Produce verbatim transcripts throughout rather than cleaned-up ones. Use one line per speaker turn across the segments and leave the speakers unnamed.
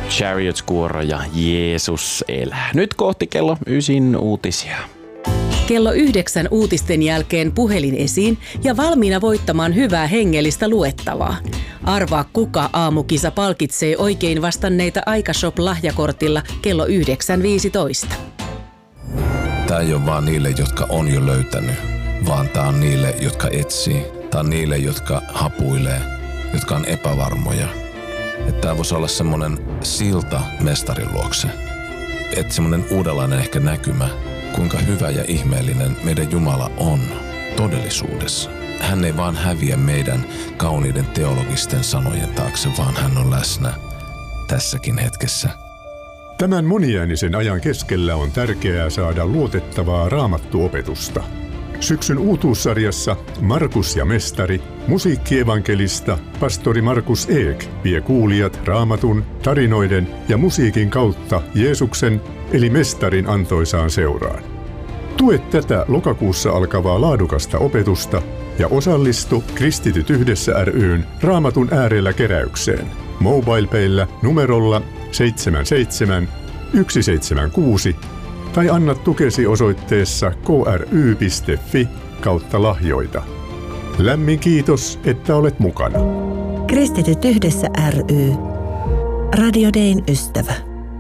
Chariots-kuoro ja Jeesus elää. Nyt kohti kello ysin uutisia.
Kello yhdeksän uutisten jälkeen puhelin esiin ja valmiina voittamaan hyvää hengellistä luettavaa. Arvaa, kuka aamukisa palkitsee oikein vastanneita Aikashop-lahjakortilla kello yhdeksän viisitoista.
Tämä ei ole vaan niille, jotka on jo löytänyt, vaan tämä on niille, jotka etsii. Tämä on niille, jotka hapuilee, jotka on epävarmoja. Että tämä voisi olla semmoinen silta mestarin luokse. Että semmoinen uudenlainen ehkä näkymä, kuinka hyvä ja ihmeellinen meidän Jumala on todellisuudessa. Hän ei vaan häviä meidän kauniiden teologisten sanojen taakse, vaan hän on läsnä tässäkin hetkessä.
Tämän moniäänisen ajan keskellä on tärkeää saada luotettavaa raamattuopetusta. Syksyn uutuussarjassa Markus ja mestari, musiikkievankelista pastori Markus Eek vie kuulijat raamatun, tarinoiden ja musiikin kautta Jeesuksen eli mestarin antoisaan seuraan. Tue tätä lokakuussa alkavaa laadukasta opetusta ja osallistu Kristityt yhdessä ry:n Raamatun äärellä keräykseen. MobilePayllä numerolla seitsemän seitsemän yksi seitsemän kuusi tai anna tukesi osoitteessa kry piste fi kautta lahjoita. Lämmin kiitos, että olet mukana.
Kristityt yhdessä ry. Radio Dayn ystävä.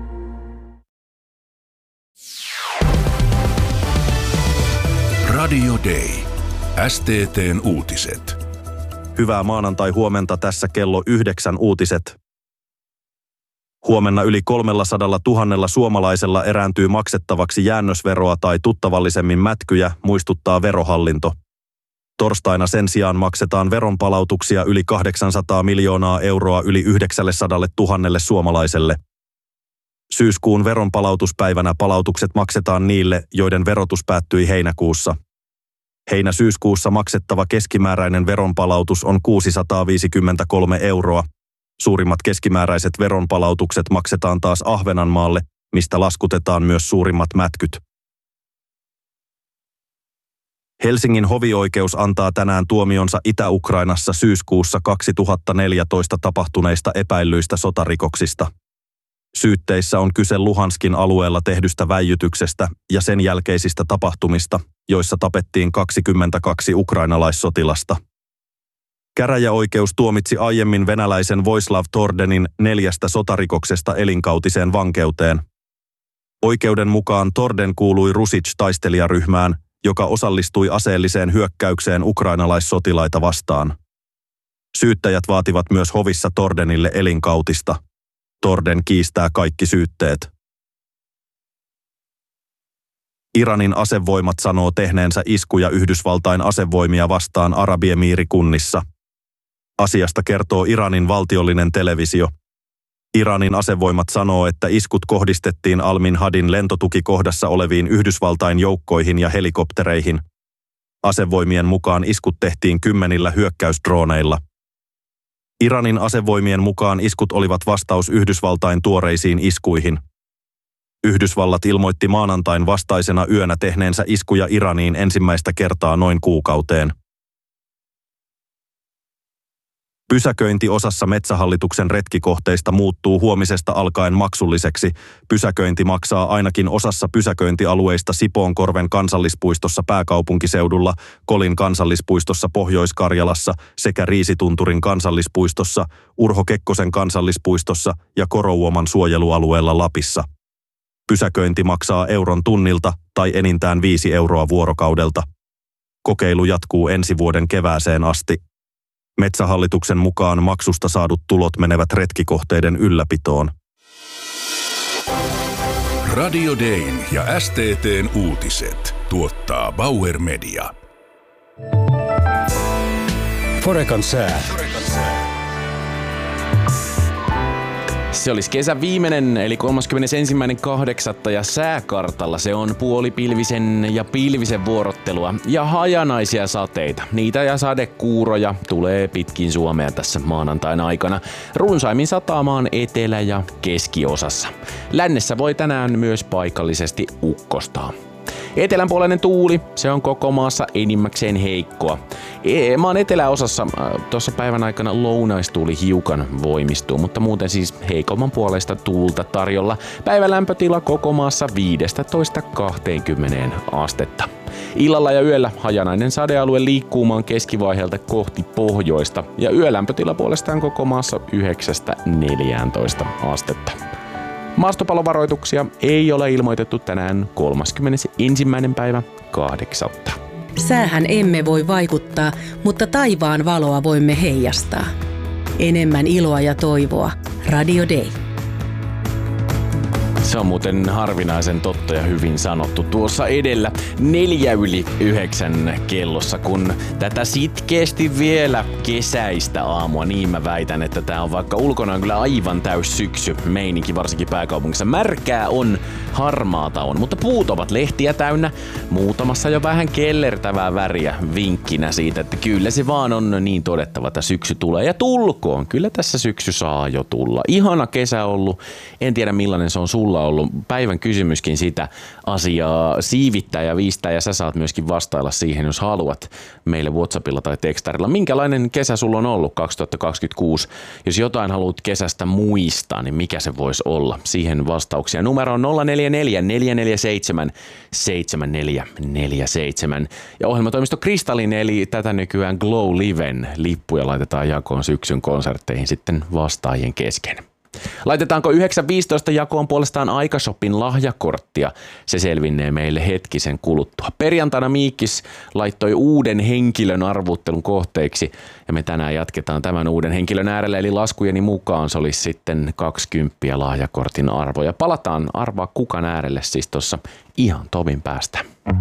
Radio Day. S T T:n uutiset.
Hyvää maanantai-huomenta, tässä kello yhdeksän uutiset. Huomenna yli kolmesataa tuhatta suomalaisella erääntyy maksettavaksi jäännösveroa tai tuttavallisemmin mätkyjä, muistuttaa Verohallinto. Torstaina sen sijaan maksetaan veronpalautuksia yli kahdeksansataa miljoonaa euroa yli yhdeksänsataa tuhatta suomalaiselle. Syyskuun veronpalautuspäivänä palautukset maksetaan niille, joiden verotus päättyi heinäkuussa. Heinä-syyskuussa maksettava keskimääräinen veronpalautus on kuusisataaviisikymmentäkolme euroa. Suurimmat keskimääräiset veronpalautukset maksetaan taas Ahvenanmaalle, mistä laskutetaan myös suurimmat mätkyt. Helsingin hovioikeus antaa tänään tuomionsa Itä-Ukrainassa syyskuussa kaksituhattaneljätoista tapahtuneista epäillyistä sotarikoksista. Syytteissä on kyse Luhanskin alueella tehdystä väijytyksestä ja sen jälkeisistä tapahtumista, joissa tapettiin kaksikymmentäkaksi ukrainalaissotilasta. Käräjäoikeus tuomitsi aiemmin venäläisen Voislav Tordenin neljästä sotarikoksesta elinkautiseen vankeuteen. Oikeuden mukaan Torden kuului Rusic-taistelijaryhmään, joka osallistui aseelliseen hyökkäykseen ukrainalaissotilaita vastaan. Syyttäjät vaativat myös hovissa Tordenille elinkautista. Torden kiistää kaikki syytteet. Iranin asevoimat sanoo tehneensä iskuja Yhdysvaltain asevoimia vastaan Arabiemiirikunnissa. Asiasta kertoo Iranin valtiollinen televisio. Iranin asevoimat sanoo, että iskut kohdistettiin Al-Minhadin lentotukikohdassa oleviin Yhdysvaltain joukkoihin ja helikoptereihin. Asevoimien mukaan iskut tehtiin kymmenillä hyökkäysdrooneilla. Iranin asevoimien mukaan iskut olivat vastaus Yhdysvaltain tuoreisiin iskuihin. Yhdysvallat ilmoitti maanantain vastaisena yönä tehneensä iskuja Iraniin ensimmäistä kertaa noin kuukauteen. Pysäköinti osassa Metsähallituksen retkikohteista muuttuu huomisesta alkaen maksulliseksi. Pysäköinti maksaa ainakin osassa pysäköintialueista Sipoonkorven kansallispuistossa pääkaupunkiseudulla, Kolin kansallispuistossa Pohjois-Karjalassa sekä Riisitunturin kansallispuistossa, Urho Kekkosen kansallispuistossa ja Korouoman suojelualueella Lapissa. Pysäköinti maksaa euron tunnilta tai enintään viisi euroa vuorokaudelta. Kokeilu jatkuu ensi vuoden kevääseen asti. Metsähallituksen mukaan maksusta saadut tulot menevät retkikohteiden ylläpitoon.
Radio Dayn ja S T T:n uutiset tuottaa Bauer Media.
Forekan sää.
Se olisi kesän viimeinen, eli kolmaskymmenesensimmäinen kahdeksatta ja sääkartalla se on puolipilvisen ja pilvisen vuorottelua ja hajanaisia sateita. Niitä ja sadekuuroja tulee pitkin Suomea tässä maanantain aikana. Runsaimmin sataamaan etelä- ja keskiosassa. Lännessä voi tänään myös paikallisesti ukkostaa. Etelänpuoleinen tuuli, se on koko maassa enimmäkseen heikkoa. E- maan eteläosassa äh, tuossa päivän aikana lounaistuuli hiukan voimistuu, mutta muuten siis heikomman puolesta tuulta tarjolla. Päivän lämpötila koko maassa viisitoista kaksikymmentä astetta. Illalla ja yöllä hajanainen sadealue liikkuu maan keskivaiheelta kohti pohjoista ja yölämpötila puolestaan koko maassa yhdeksästä neljääntoista astetta. Maastopalovaroituksia ei ole ilmoitettu tänään kolmaskymmenesensimmäinen päivä kahdeksatta.
Säähän emme voi vaikuttaa, mutta taivaan valoa voimme heijastaa. Enemmän iloa ja toivoa. Radio Day.
Se on muuten harvinaisen totta ja hyvin sanottu tuossa edellä neljä yli yhdeksän kellossa, kun tätä sitkeästi vielä kesäistä aamua, niin mä väitän, että tää on vaikka ulkona on kyllä aivan täys syksy meininki, varsinkin pääkaupungissa. Märkää on, harmaata on, mutta puut ovat lehtiä täynnä, muutamassa jo vähän kellertävää väriä vinkkinä siitä, että kyllä se vaan on niin todettava, että syksy tulee ja tulkoon. Kyllä tässä syksy saa jo tulla. Ihana kesä ollut, en tiedä millainen se on sulla ollut. Päivän kysymyskin sitä asiaa siivittää ja viistää ja sä saat myöskin vastailla siihen, jos haluat meille WhatsAppilla tai tekstarilla. Minkälainen kesä sulla on ollut kaksituhattakaksikymmentäkuusi? Jos jotain haluat kesästä muistaa, niin mikä se voisi olla? Siihen vastauksia. Numero on nolla neljä neljä neljä neljä seitsemän seitsemän neljä neljä seitsemän. Ja ohjelmatoimisto Kristallin eli tätä nykyään Glow Liven lippuja laitetaan jakoon syksyn konsertteihin sitten vastaajien kesken. Laitetaanko yhdeksän viisitoista jakoon puolestaan Aikashopin lahjakorttia? Se selvinnee meille hetkisen kuluttua. Perjantaina Miikkis laittoi uuden henkilön arvuuttelun kohteeksi ja me tänään jatketaan tämän uuden henkilön äärellä, eli laskujeni mukaan se olisi sitten kaksikymmentä lahjakortin arvo. Ja palataan arvaa kukan äärelle siis tuossa ihan tovin päästä.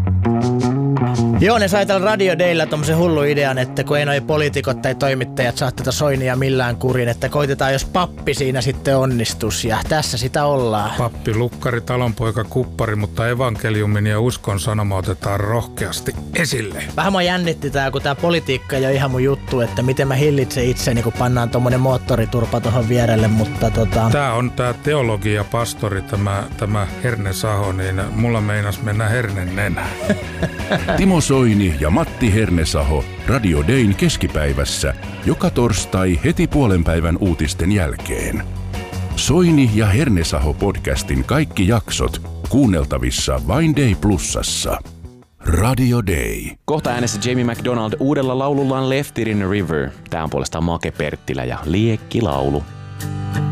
Joo, ne sai tällä Radio Daylla tommosen hullu idean, että kun ei noi poliitikot tai toimittajat saa tätä Soinia millään kurin, että koitetaan jos pappi siinä sitten onnistus ja tässä sitä ollaan.
Pappi, lukkari, talonpoika, kuppari, mutta evankeliumin ja uskon sanoma otetaan rohkeasti esille. Vähän
mua jännitti tää, kun tää politiikka ei ole ihan mun juttu, että miten mä hillitsen itseni, kun pannaan tommonen moottoriturpa tohon vierelle, mutta tota...
Tää on tää teologia pastori, tämä, tämä Herne Saho, niin mulla meinas mennä hernen nenään.
Timo Soini ja Matti Hernesaho Radio Dayn keskipäivässä joka torstai heti puolen päivän uutisten jälkeen. Soini ja Hernesaho podcastin kaikki jaksot kuunneltavissa vain Day Plusassa. Radio Day.
Kohta äänessä Jamie McDonald uudella laulullaan Left It in a River. Tää on puolestaan Make Perttilä ja Liekkilaulu.